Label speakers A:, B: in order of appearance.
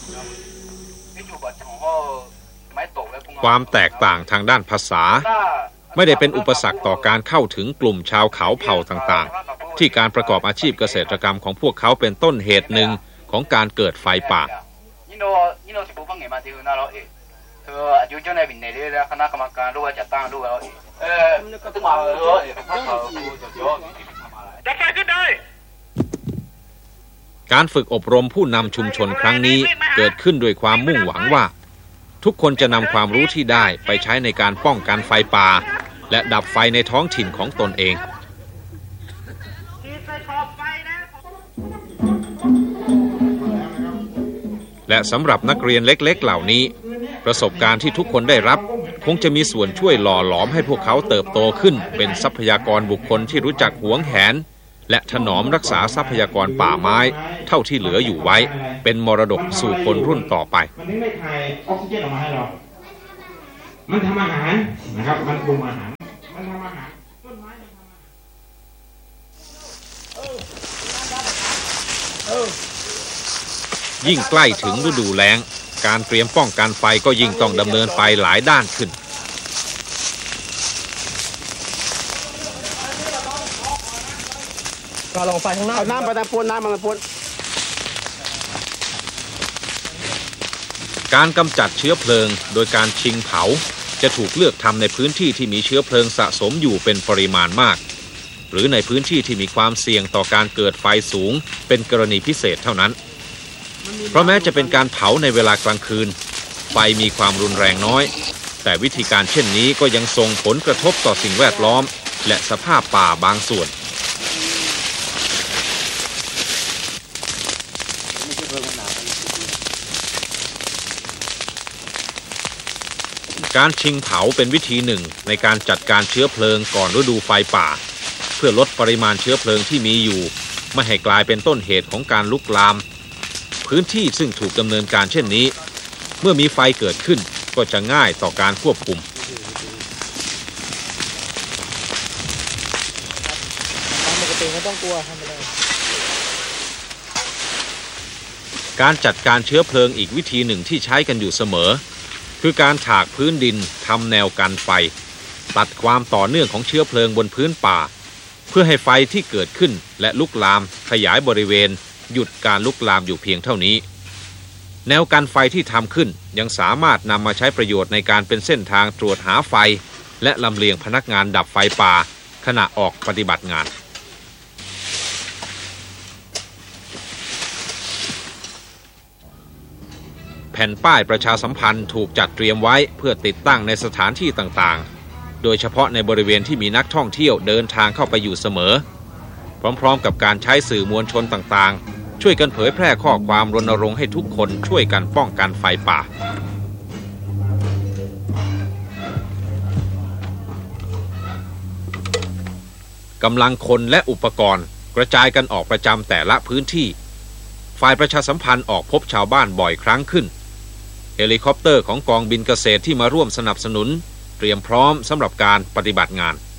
A: ความแตกต่างทางด้านภาษาไม่ได้เป็นอุปสรรคต่อการเข้าถึงกลุ่มชาวเขาเผ่าต่างๆที่การประกอบอาชีพเกษตรกรรมของพวกเขาเป็นต้นเหตุหนึ่งของการเกิดไฟป่าการฝึกอบรมผู้นำชุมชนครั้งนี้เกิดขึ้นด้วยความมุ่งหวังว่าทุกคนจะนำความรู้ที่ได้ไปใช้ในการป้องกันไฟป่าและดับไฟในท้องถิ่นของตนเองและสำหรับนักเรียนเล็กๆเหล่านี้ประสบการณ์ที่ทุกคนได้รับคงจะมีส่วนช่วยหล่อหลอมให้พวกเขาเติบโตขึ้นเป็นทรัพยากรบุคคลที่รู้จักหวงแหนและถนอมรักษาทรัพยากรป่าไม้เท่าที่เหลืออยู่ไว้เป็นมรดกสู่คนรุ่นต่อไป
B: มันไม่ถ่ายออกซิเจนออกมาให้เรามันทำอาหารนะครับมันปรุงอาหารมันทำอาหารต้นไม้มันทำอาหาร
A: ยิ่งใกล้ถึงฤดูแล้งการเตรียมป้องกันไฟก็ยิ่งต้องดำเนินไปหลายด้านขึ้น
C: ก็ลงไฟข้างหน้า
B: น้ำประปนน้ำมันปน
A: การกำจัดเชื้อเพลิงโดยการชิงเผาจะถูกเลือกทำในพื้นที่ที่มีเชื้อเพลิงสะสมอยู่เป็นปริมาณมากหรือในพื้นที่ที่มีความเสี่ยงต่อการเกิดไฟสูงเป็นกรณีพิเศษเท่านั้นเพราะแม้จะเป็นการเผาในเวลากลางคืนไฟมีความรุนแรงน้อยแต่วิธีการเช่นนี้ก็ยังส่งผลกระทบต่อสิ่งแวดล้อมและสภาพป่าบางส่วนการชิงเผาเป็นวิธีหนึ่งในการจัดการเชื้อเพลิงก่อนฤดูไฟป่าเพื่อลดปริมาณเชื้อเพลิงที่มีอยู่ไม่ให้กลายเป็นต้นเหตุของการลุกลามพื้นที่ซึ่งถูกดำเนินการเช่นนี้เมื่อมีไฟเกิดขึ้นก็จะง่ายต่อการควบคุม
C: ปกติไม่ต้องกลัวทำไปเลย
A: การจัดการเชื้อเพลิงอีกวิธีหนึ่งที่ใช้กันอยู่เสมอคือการถากพื้นดินทำแนวกันไฟตัดความต่อเนื่องของเชื้อเพลิงบนพื้นป่าเพื่อให้ไฟที่เกิดขึ้นและลุกลามขยายบริเวณหยุดการลุกลามอยู่เพียงเท่านี้แนวกันไฟที่ทำขึ้นยังสามารถนำมาใช้ประโยชน์ในการเป็นเส้นทางตรวจหาไฟและลำเลียงพนักงานดับไฟป่าขณะออกปฏิบัติงานแผ่นป้ายประชาสัมพันธ์ถูกจัดเตรียมไว้เพื่อติดตั้งในสถานที่ต่างๆโดยเฉพาะในบริเวณที่มีนักท่องเที่ยวเดินทางเข้าไปอยู่เสมอพร้อมๆกับการใช้สื่อมวลชนต่างๆช่วยกันเผยแพร่ข้อความรณรงค์ให้ทุกคนช่วยกันป้องกันไฟป่ากำลังคนและอุปกรณ์กระจายกันออกประจำแต่ละพื้นที่ฝ่ายประชาสัมพันธ์ออกพบชาวบ้านบ่อยครั้งขึ้นเฮลิคอปเตอร์ของกองบินเกษตรที่มาร่วมสนับสนุนเตรียมพร้อมสำหรับการปฏิบัติงาน